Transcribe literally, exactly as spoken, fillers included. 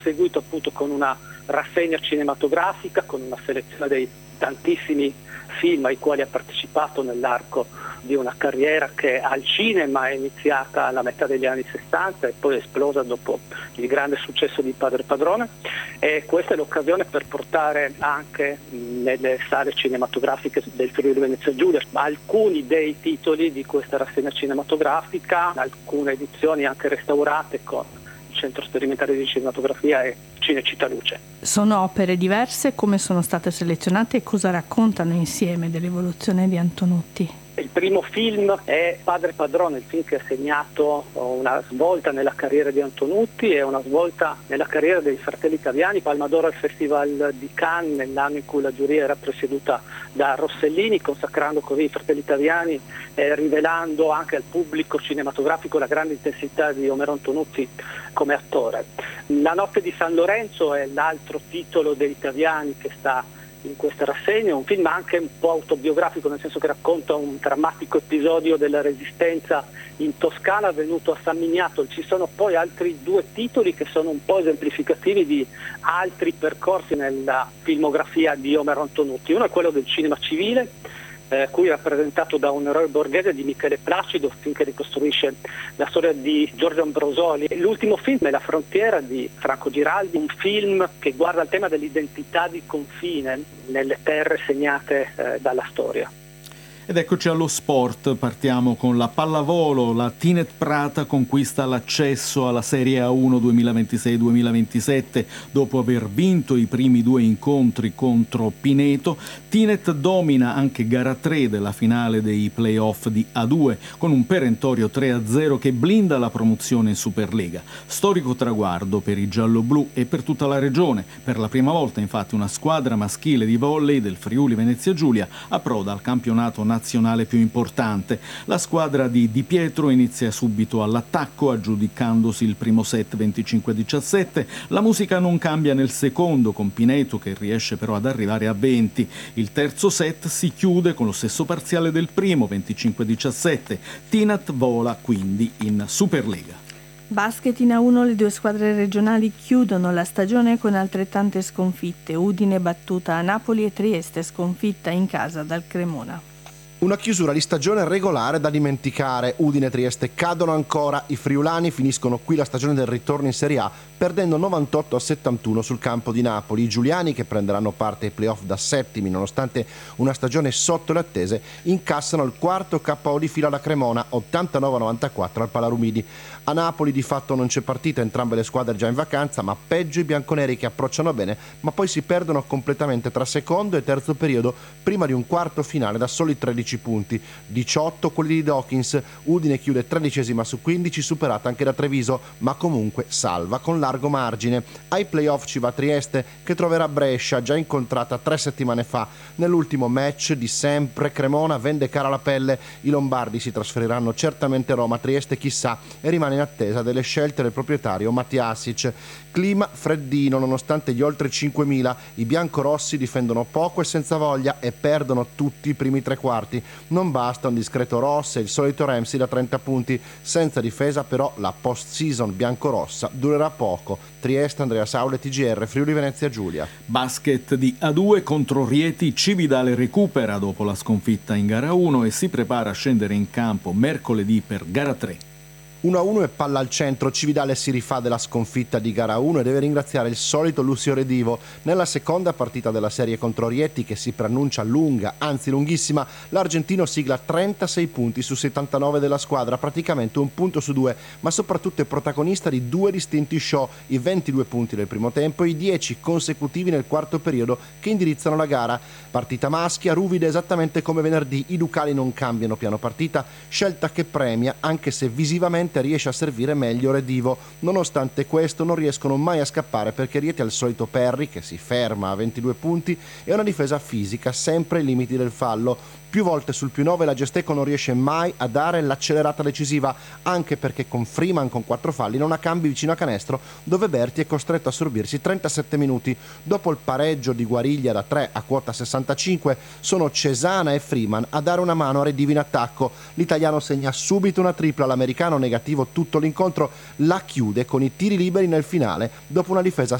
seguito appunto con una rassegna cinematografica, con una selezione dei tantissimi film ai quali ha partecipato nell'arco di una carriera che al cinema è iniziata alla metà degli anni sessanta e poi è esplosa dopo il grande successo di Padre Padrone, e questa è l'occasione per portare anche nelle sale cinematografiche del Friuli Venezia Giulia alcuni dei titoli di questa rassegna cinematografica, alcune edizioni anche restaurate con il Centro Sperimentale di Cinematografia e Cinecittà Luce. Sono opere diverse, come sono state selezionate e cosa raccontano insieme dell'evoluzione di Antonutti? Il primo film è Padre Padrone, il film che ha segnato una svolta nella carriera di Antonutti e una svolta nella carriera dei Fratelli Italiani, Palma d'Oro al Festival di Cannes nell'anno in cui la giuria era presieduta da Rossellini, consacrando così i Fratelli Italiani e rivelando anche al pubblico cinematografico la grande intensità di Omero Antonutti come attore. La notte di San Lorenzo è l'altro titolo degli italiani che sta in questa rassegna, un film anche un po' autobiografico, nel senso che racconta un drammatico episodio della resistenza in Toscana avvenuto a San Miniato. Ci sono poi altri due titoli che sono un po' esemplificativi di altri percorsi nella filmografia di Omero Antonutti. Uno è quello del cinema civile, eh, qui rappresentato da Un eroe borghese di Michele Placido, film che ricostruisce la storia di Giorgio Ambrosoli. L'ultimo film è La frontiera di Franco Giraldi, un film che guarda il tema dell'identità di confine nelle terre segnate eh, dalla storia. Ed eccoci allo sport, partiamo con la pallavolo. La Tinet Prata conquista l'accesso alla Serie A uno duemilaventisei duemilaventisette dopo aver vinto i primi due incontri contro Pineto. Tinet domina anche gara tre della finale dei playoff di A due con un perentorio tre a zero che blinda la promozione in Superlega. Storico traguardo per i gialloblu e per tutta la regione. Per la prima volta infatti una squadra maschile di volley del Friuli Venezia Giulia approda al campionato nazionale più importante. La squadra di Di Pietro inizia subito all'attacco aggiudicandosi il primo set venticinque a diciassette. La musica non cambia nel secondo con Pineto che riesce però ad arrivare a venti. Il terzo set si chiude con lo stesso parziale del primo venticinque a diciassette. Tinat vola quindi in Superlega. Basket in A uno, le due squadre regionali chiudono la stagione con altrettante sconfitte. Udine battuta a Napoli e Trieste sconfitta in casa dal Cremona. Una chiusura di stagione regolare da dimenticare. Udine e Trieste cadono ancora, i friulani finiscono qui la stagione del ritorno in Serie A perdendo novantotto a settantuno sul campo di Napoli. I giuliani, che prenderanno parte ai playoff da settimi nonostante una stagione sotto le attese, incassano il quarto K O di fila da Cremona, ottantanove a novantaquattro al Palarumidi. A Napoli di fatto non c'è partita, entrambe le squadre già in vacanza, ma peggio i bianconeri che approcciano bene ma poi si perdono completamente tra secondo e terzo periodo prima di un quarto finale da soli tredici punti. diciotto quelli di Dawkins. Udine chiude tredicesima su quindici, superata anche da Treviso, ma comunque salva con largo margine. Ai playoff ci va Trieste, che troverà Brescia, già incontrata tre settimane fa. Nell'ultimo match di sempre Cremona vende cara la pelle. I lombardi si trasferiranno certamente a Roma, Trieste chissà, e rimane in attesa delle scelte del proprietario Mattiasic. Clima freddino nonostante gli oltre cinquemila. I biancorossi difendono poco e senza voglia e perdono tutti i primi tre quarti. Non basta un discreto Ross e il solito Ramsey da trenta punti. Senza difesa però la post-season biancorossa durerà poco. Trieste, Andrea Saule, T G R, Friuli Venezia Giulia. Basket di A due contro Rieti. Cividale recupera dopo la sconfitta in gara uno e si prepara a scendere in campo mercoledì per gara tre. uno a uno e palla al centro. Cividale si rifà della sconfitta di gara uno e deve ringraziare il solito Lucio Redivo. Nella seconda partita della serie contro Rieti, che si preannuncia lunga, anzi lunghissima, l'argentino sigla trentasei punti su settantanove della squadra, praticamente un punto su due, ma soprattutto è protagonista di due distinti show, i ventidue punti del primo tempo e i dieci consecutivi nel quarto periodo che indirizzano la gara. Partita maschia, ruvida esattamente come venerdì, i ducali non cambiano piano partita, scelta che premia anche se visivamente riesce a servire meglio Redivo. Nonostante questo non riescono mai a scappare perché Rieti ha il solito Perri che si ferma a ventidue punti e una difesa fisica sempre ai limiti del fallo. Più volte sul più nove la Gesteco non riesce mai a dare l'accelerata decisiva, anche perché con Freeman con quattro falli non ha cambi vicino a canestro, dove Berti è costretto a sorbirsi trentasette minuti. Dopo il pareggio di Guariglia da tre a quota sessantacinque sono Cesana e Freeman a dare una mano a Redivi in attacco. L'italiano segna subito una tripla, l'americano negativo tutto l'incontro la chiude con i tiri liberi nel finale dopo una difesa